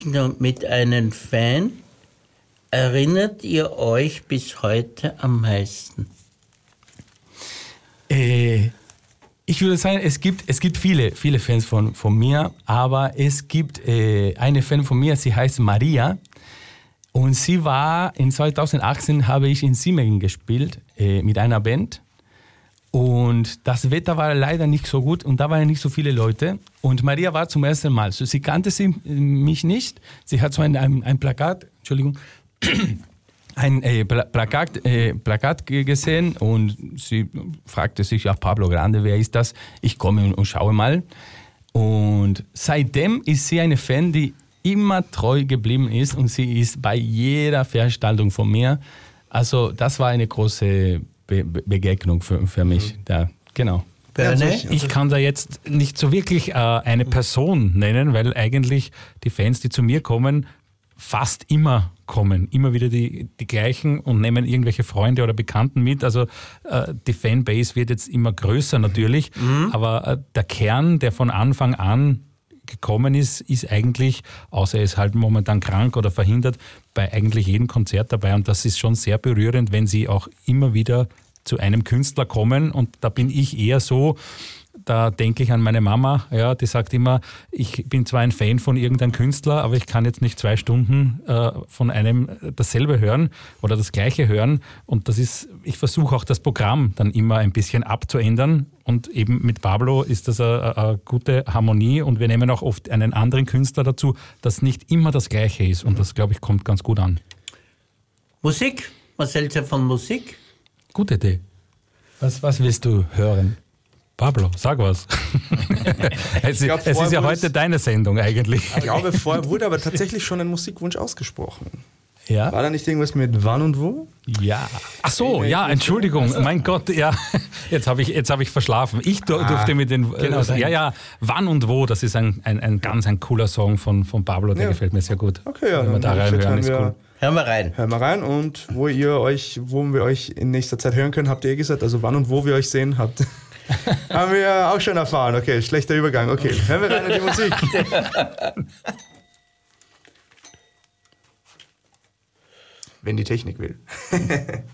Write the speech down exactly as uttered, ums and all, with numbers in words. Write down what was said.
mit einem Fan erinnert ihr euch bis heute am meisten? Äh, ich würde sagen, es gibt, es gibt viele, viele Fans von, von mir, aber es gibt äh, eine Fan von mir, sie heißt Maria. Und sie war, in zweitausendachtzehn habe ich in Simmering gespielt äh, mit einer Band. Und das Wetter war leider nicht so gut und da waren nicht so viele Leute. Und Maria war zum ersten Mal. So, sie kannte sie, mich nicht. Sie hat so ein, ein, ein Plakat, Entschuldigung, ein äh, Plakat, äh, Plakat gesehen und sie fragte sich, ja, Pablo Grande, wer ist das? Ich komme und, und schaue mal. Und seitdem ist sie eine Fan, die immer treu geblieben ist und sie ist bei jeder Veranstaltung von mir. Also das war eine große Be- Begegnung für, für mich. Mhm. Da, genau. Berne? Ich kann da jetzt nicht so wirklich äh, eine Person nennen, weil eigentlich die Fans, die zu mir kommen, fast immer kommen. Immer wieder die, die gleichen und nehmen irgendwelche Freunde oder Bekannten mit. Also äh, die Fanbase wird jetzt immer größer natürlich, mhm. aber äh, der Kern, der von Anfang an gekommen ist, ist eigentlich, außer er ist halt momentan krank oder verhindert, bei eigentlich jedem Konzert dabei. Und das ist schon sehr berührend, wenn sie auch immer wieder zu einem Künstler kommen. Und da bin ich eher so, da denke ich an meine Mama, ja, die sagt immer, ich bin zwar ein Fan von irgendeinem Künstler, aber ich kann jetzt nicht zwei Stunden äh, von einem dasselbe hören oder das Gleiche hören. Und das ist, ich versuche auch das Programm dann immer ein bisschen abzuändern. Und eben mit Pablo ist das eine, eine gute Harmonie und wir nehmen auch oft einen anderen Künstler dazu, das nicht immer das Gleiche ist. Und das, glaube ich, kommt ganz gut an. Musik? Was hältst du von Musik? Gute Idee. Was, was willst du hören? Pablo, sag was. es glaub, es ist ja heute deine Sendung eigentlich. Ich glaube, vorher wurde aber tatsächlich schon ein Musikwunsch ausgesprochen. Ja? War da nicht irgendwas mit wann und wo? Ja. Ach so, ja, Entschuldigung. Mein Gott, ja. Jetzt habe ich, jetzt hab ich verschlafen. Ich dur- ah, durfte mit den... Genau, also, ja, ja, wann und wo, das ist ein, ein, ein ganz ein cooler Song von, von Pablo, der ja. gefällt mir sehr gut. Okay, ja. Wenn wir da reinhören, ist cool. Hören wir rein. Hören wir rein und wo ihr euch, wo wir euch in nächster Zeit hören können, habt ihr eh gesagt, also wann und wo wir euch sehen, habt haben wir auch schon erfahren. Okay, schlechter Übergang. Okay, hören wir rein in die Musik. Wenn die Technik will.